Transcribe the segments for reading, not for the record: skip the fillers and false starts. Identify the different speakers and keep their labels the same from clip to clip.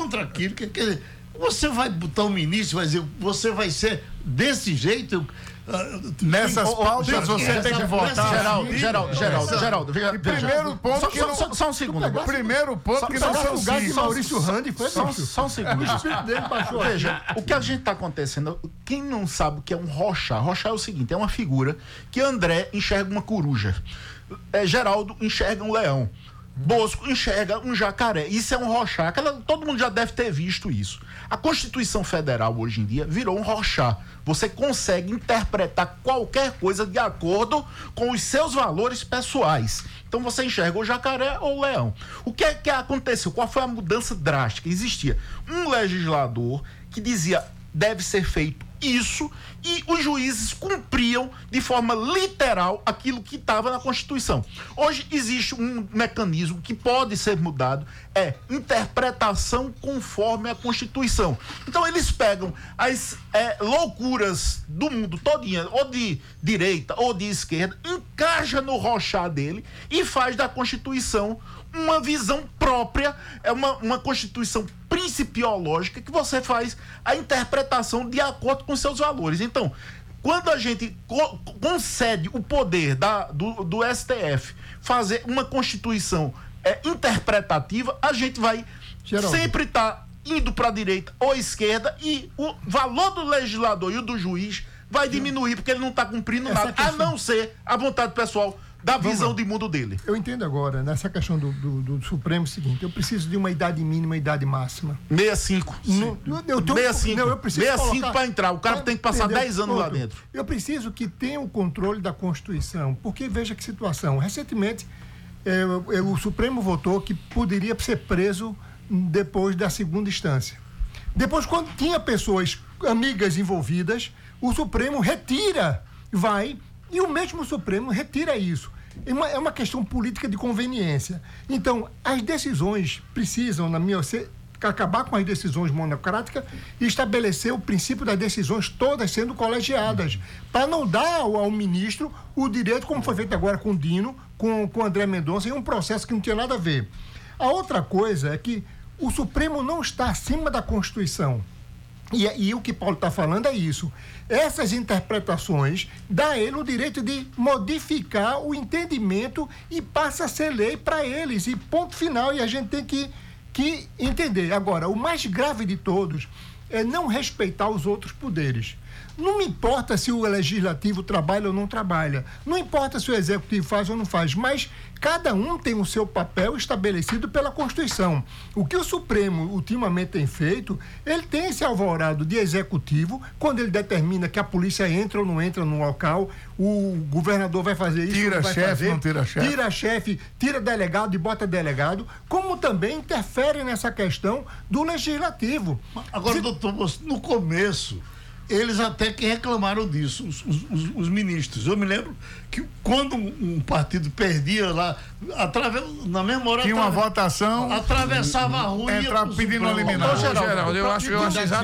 Speaker 1: contra aquilo. Quer dizer, você vai botar um ministro, vai dizer, você vai ser desse jeito.
Speaker 2: Nessas pautas você tem que votar.
Speaker 3: Geraldo.
Speaker 2: Primeiro ponto que não...
Speaker 3: Só um segundo.
Speaker 2: Primeiro ponto que não são
Speaker 4: de Maurício Randi foi
Speaker 3: só um segundo.
Speaker 4: O espírito dele baixou.
Speaker 3: Veja, o que a gente está acontecendo, quem não sabe o que é um rochá? Rochá é o seguinte, é uma figura que André enxerga uma coruja, Geraldo enxerga um leão, Bosco enxerga um jacaré. Isso é um rochá. Todo mundo já deve ter visto isso. A Constituição Federal hoje em dia virou um rochá. Você consegue interpretar qualquer coisa de acordo com os seus valores pessoais. Então você enxerga o jacaré ou o leão. O que é que aconteceu? Qual foi a mudança drástica? Existia um legislador que dizia deve ser feito isso, e os juízes cumpriam de forma literal aquilo que estava na Constituição. Hoje existe um mecanismo que pode ser mudado, é interpretação conforme a Constituição. Então eles pegam as loucuras do mundo todinha, ou de direita ou de esquerda, encaixa no rochá dele e faz da Constituição uma visão própria, é uma Constituição principiológica que você faz a interpretação de acordo com seus valores. Então, quando a gente concede o poder do STF fazer uma Constituição interpretativa, a gente vai sempre estar indo para a direita ou à esquerda, e o valor do legislador e o do juiz vai diminuir, porque ele não está cumprindo nada, a não ser a vontade pessoal da visão de mundo dele.
Speaker 4: Eu entendo agora, nessa questão do Supremo, o seguinte: eu preciso de uma idade mínima e idade máxima.
Speaker 3: 65. 65.
Speaker 4: Não, eu preciso
Speaker 3: 65 para entrar. O cara tem que passar 10 anos lá dentro.
Speaker 4: Eu preciso que tenha o controle da Constituição, porque veja que situação. Recentemente, o Supremo votou que poderia ser preso depois da segunda instância. Depois, quando tinha pessoas amigas envolvidas, o Supremo retira, e o mesmo Supremo retira isso. É uma questão política de conveniência. Então, as decisões precisam, acabar com as decisões monocráticas e estabelecer o princípio das decisões todas sendo colegiadas, para não dar ao ministro o direito, como foi feito agora com o Dino, com André Mendonça, em um processo que não tinha nada a ver. A outra coisa é que o Supremo não está acima da Constituição. E o que Paulo está falando é isso. Essas interpretações dão a ele o direito de modificar o entendimento e passa a ser lei para eles. E ponto final. E a gente tem que entender. Agora, o mais grave de todos é não respeitar os outros poderes. Não me importa se o legislativo trabalha ou não trabalha. Não importa se o executivo faz ou não faz. Mas cada um tem o seu papel estabelecido pela Constituição. O que o Supremo ultimamente tem feito, ele tem esse alvorado de executivo, quando ele determina que a polícia entra ou não entra no local, o governador vai fazer isso,
Speaker 2: tira chefe, não tira chefe.
Speaker 4: Tira chefe, tira delegado e bota delegado, como também interfere nessa questão do legislativo.
Speaker 1: Agora, doutor, no começo, eles até que reclamaram disso, os ministros. Eu me lembro que quando um partido perdia lá, na mesma hora...
Speaker 2: Tinha uma votação...
Speaker 1: Atravessava a rua e
Speaker 2: entrava pedindo eliminar.
Speaker 5: Geraldo, eu acho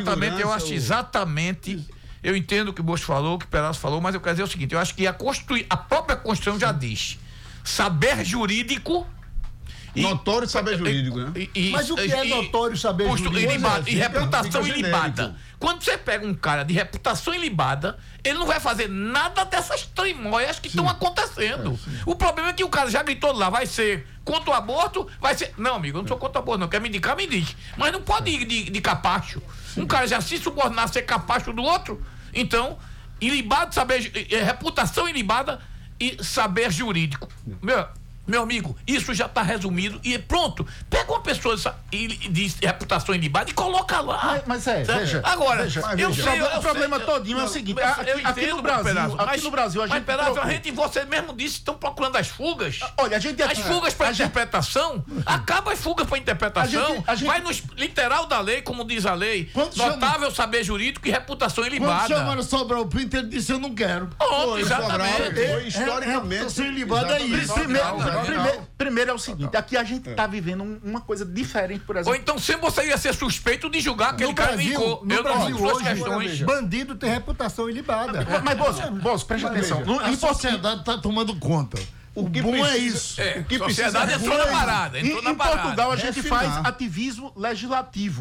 Speaker 5: exatamente... Eu entendo o que o Bosco falou, o que o Perazzo falou, mas eu quero dizer o seguinte: eu acho que a própria Constituição já diz saber jurídico...
Speaker 6: Notório saber jurídico, né?
Speaker 4: Mas o que é notório saber jurídico?
Speaker 5: E reputação ilibada. Quando você pega um cara de reputação ilibada, ele não vai fazer nada dessas trimóias que estão acontecendo. O problema é que o cara já gritou lá, vai ser contra o aborto, vai ser... Não, amigo, eu não sou contra o aborto, não. Quer me indicar, me indique. Mas não pode ir de capacho. Um cara já se subornar, ser capacho do outro. Então, ilibado, reputação ilibada e saber jurídico. Meu amigo, isso já está resumido e pronto. Pega uma pessoa de reputação ilibada e coloca lá.
Speaker 3: Mas veja.
Speaker 5: Agora,
Speaker 3: o problema todinho é o seguinte: aqui no Brasil a gente.
Speaker 5: Mas você mesmo disse, estão procurando as fugas.
Speaker 3: Olha,
Speaker 5: as fugas para interpretação. Acaba as fugas para interpretação. Vai no literal da lei, como diz a lei. Notável saber jurídico e reputação ilibada.
Speaker 1: Quando chamaram Sobral Pinto, ele disse: eu não quero.
Speaker 5: Exatamente.
Speaker 6: Historicamente.
Speaker 1: Reputação ilibada é isso.
Speaker 3: Primeiro é o seguinte: aqui a gente está vivendo uma coisa diferente, por exemplo.
Speaker 5: Ou então sempre você ia ser suspeito de julgar aquele cara que indicou.
Speaker 4: No Brasil hoje, bandido tem reputação ilibada.
Speaker 3: Mas, Bosco, preste atenção.
Speaker 1: A sociedade está tomando conta. O que bom é isso.
Speaker 5: A sociedade entrou na parada.
Speaker 3: Em Portugal a gente faz ativismo legislativo.